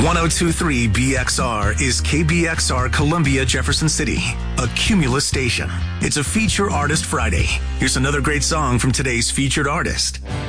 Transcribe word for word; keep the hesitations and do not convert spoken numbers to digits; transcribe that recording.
ten twenty-three B X R is K B X R Columbia, Jefferson City, a Cumulus station. It's a Feature Artist Friday. Here's another great song from today's featured artist.